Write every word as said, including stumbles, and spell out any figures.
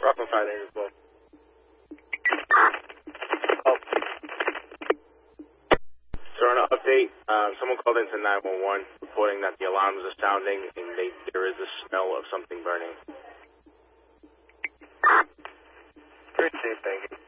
Rockland five eight as well. Oh. So on an update, uh, someone called into nine one one reporting that the alarms are sounding and they, there is a smell of something burning. Great, thank you.